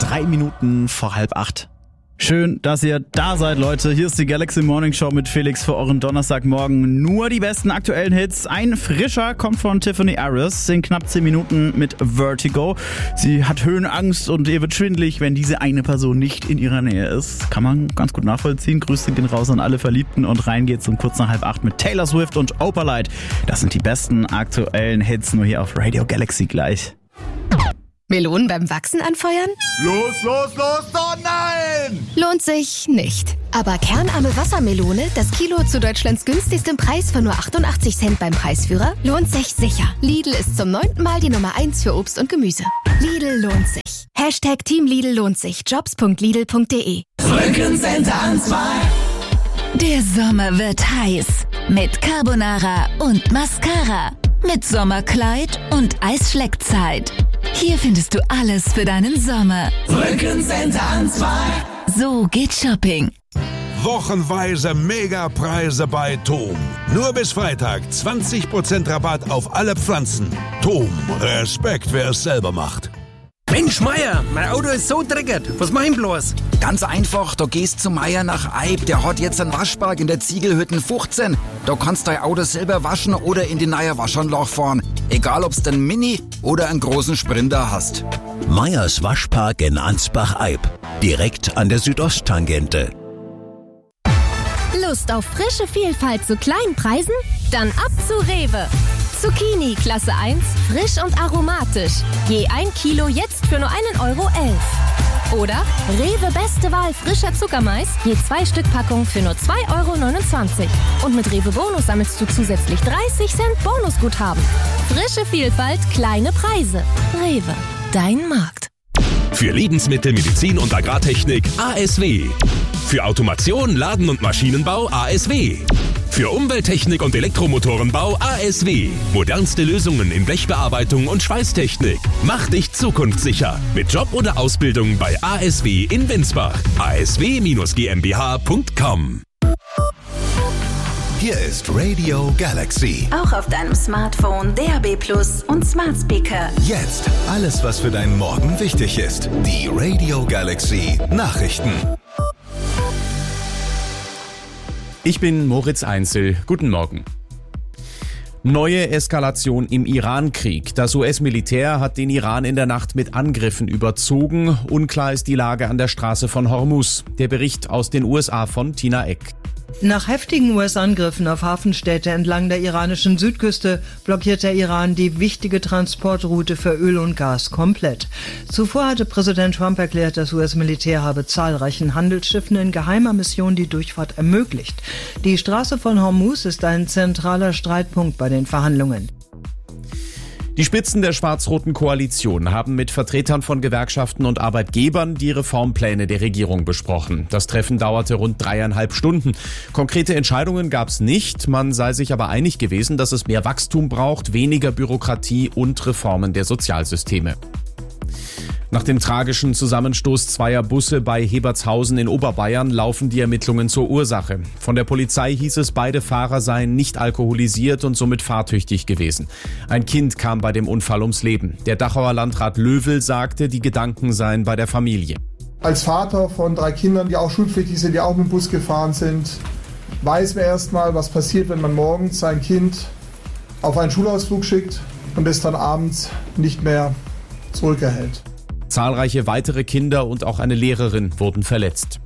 3 Minuten vor 7:30. Schön, dass ihr da seid, Leute. Hier ist die Galaxy Morning Show mit Felix für euren Donnerstagmorgen. Nur die besten aktuellen Hits. Ein frischer kommt von Tiffany Harris in knapp 10 Minuten mit Vertigo. Sie hat Höhenangst und ihr wird schwindelig, wenn diese eine Person nicht in ihrer Nähe ist. Kann man ganz gut nachvollziehen. Grüße gehen raus an alle Verliebten und rein geht's um kurz nach 7:30 mit Taylor Swift und Opalite. Das sind die besten aktuellen Hits, nur hier auf Radio Galaxy gleich. Melonen beim Wachsen anfeuern? Los, oh nein! Lohnt sich nicht. Aber kernarme Wassermelone, das Kilo zu Deutschlands günstigstem Preis von nur 88 Cent beim Preisführer, lohnt sich sicher. Lidl ist zum 9. Mal die Nummer 1 für Obst und Gemüse. Lidl lohnt sich. Hashtag Team Lidl lohnt sich. Jobs.lidl.de. Rückencenter an 2. Der Sommer wird heiß. Mit Carbonara und Mascara. Mit Sommerkleid und Eisschleckzeit. Hier findest du alles für deinen Sommer. Rückencenter an 2. So geht Shopping. Wochenweise Megapreise bei TOM. Nur bis Freitag 20% Rabatt auf alle Pflanzen. TOM, Respekt, wer es selber macht. Mensch, Meier, mein Auto ist so dreckig. Was mach ich bloß? Ganz einfach, da gehst zu Meier nach Eib. Der hat jetzt einen Waschpark in der Ziegelhütten 15. Da kannst du dein Auto selber waschen oder in die neue Waschanlage fahren. Egal, ob's den Mini oder einen großen Sprinter hast. Meyers Waschpark in Ansbach-Eib. Direkt an der Südosttangente. Lust auf frische Vielfalt zu kleinen Preisen? Dann ab zu Rewe. Zucchini Klasse 1, frisch und aromatisch. Je 1 Kilo jetzt für nur 1,11 €. Oder Rewe Beste Wahl frischer Zuckermais, je 2 Stück Packung für nur 2,29 €. Und mit Rewe Bonus sammelst du zusätzlich 30 Cent Bonusguthaben. Frische Vielfalt, kleine Preise. Rewe, dein Markt. Für Lebensmittel, Medizin und Agrartechnik ASW. Für Automation, Laden- und Maschinenbau ASW. Für Umwelttechnik und Elektromotorenbau ASW. Modernste Lösungen in Blechbearbeitung und Schweißtechnik. Mach dich zukunftssicher mit Job oder Ausbildung bei ASW in Winsbach. asw-gmbh.com. Hier ist Radio Galaxy. Auch auf deinem Smartphone, DAB+ und Smart Speaker. Jetzt alles, was für deinen Morgen wichtig ist. Die Radio Galaxy Nachrichten. Ich bin Moritz Einzel. Guten Morgen. Neue Eskalation im Iran-Krieg. Das US-Militär hat den Iran in der Nacht mit Angriffen überzogen. Unklar ist die Lage an der Straße von Hormuz. Der Bericht aus den USA von Tina Eck. Nach heftigen US-Angriffen auf Hafenstädte entlang der iranischen Südküste blockiert der Iran die wichtige Transportroute für Öl und Gas komplett. Zuvor hatte Präsident Trump erklärt, das US-Militär habe zahlreichen Handelsschiffen in geheimer Mission die Durchfahrt ermöglicht. Die Straße von Hormuz ist ein zentraler Streitpunkt bei den Verhandlungen. Die Spitzen der schwarz-roten Koalition haben mit Vertretern von Gewerkschaften und Arbeitgebern die Reformpläne der Regierung besprochen. Das Treffen dauerte rund 3,5 Stunden. Konkrete Entscheidungen gab es nicht. Man sei sich aber einig gewesen, dass es mehr Wachstum braucht, weniger Bürokratie und Reformen der Sozialsysteme. Nach dem tragischen Zusammenstoß zweier Busse bei Hebertshausen in Oberbayern laufen die Ermittlungen zur Ursache. Von der Polizei hieß es, beide Fahrer seien nicht alkoholisiert und somit fahrtüchtig gewesen. Ein Kind kam bei dem Unfall ums Leben. Der Dachauer Landrat Löwel sagte, die Gedanken seien bei der Familie. Als Vater von 3 Kindern, die auch schulpflichtig sind, die auch mit dem Bus gefahren sind, weiß man erstmal, was passiert, wenn man morgens sein Kind auf einen Schulausflug schickt und es dann abends nicht mehr zurückerhält. Zahlreiche weitere Kinder und auch eine Lehrerin wurden verletzt.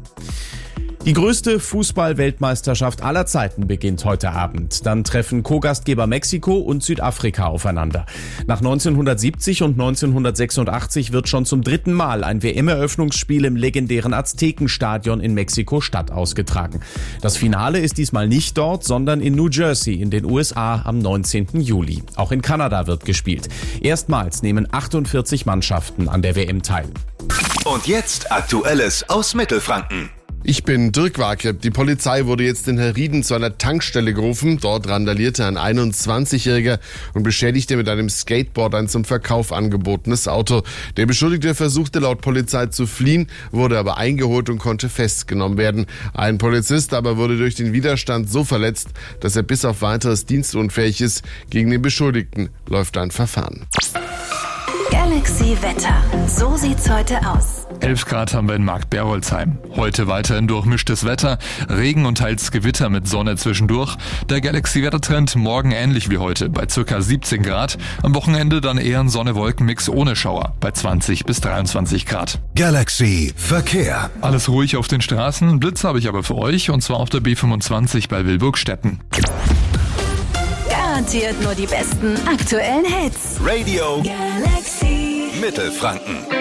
Die größte Fußball-Weltmeisterschaft aller Zeiten beginnt heute Abend. Dann treffen Co-Gastgeber Mexiko und Südafrika aufeinander. Nach 1970 und 1986 wird schon zum 3. Mal ein WM-Eröffnungsspiel im legendären Aztekenstadion in Mexiko-Stadt ausgetragen. Das Finale ist diesmal nicht dort, sondern in New Jersey in den USA am 19. Juli. Auch in Kanada wird gespielt. Erstmals nehmen 48 Mannschaften an der WM teil. Und jetzt Aktuelles aus Mittelfranken. Ich bin Dirk Wake. Die Polizei wurde jetzt in Herrieden zu einer Tankstelle gerufen. Dort randalierte ein 21-Jähriger und beschädigte mit einem Skateboard ein zum Verkauf angebotenes Auto. Der Beschuldigte versuchte laut Polizei zu fliehen, wurde aber eingeholt und konnte festgenommen werden. Ein Polizist aber wurde durch den Widerstand so verletzt, dass er bis auf weiteres dienstunfähig ist. Gegen den Beschuldigten läuft ein Verfahren. Galaxy Wetter. So sieht's heute aus. 11 Grad haben wir in Markt-Berolzheim. Heute weiterhin durchmischtes Wetter, Regen und teils Gewitter mit Sonne zwischendurch. Der Galaxy-Wettertrend morgen ähnlich wie heute, bei ca. 17 Grad. Am Wochenende dann eher ein Sonne-Wolken-Mix ohne Schauer, bei 20 bis 23 Grad. Galaxy Verkehr. Alles ruhig auf den Straßen, Blitz habe ich aber für euch, und zwar auf der B25 bei Wilburgstetten. Garantiert nur die besten aktuellen Hits. Radio Galaxy Mittelfranken.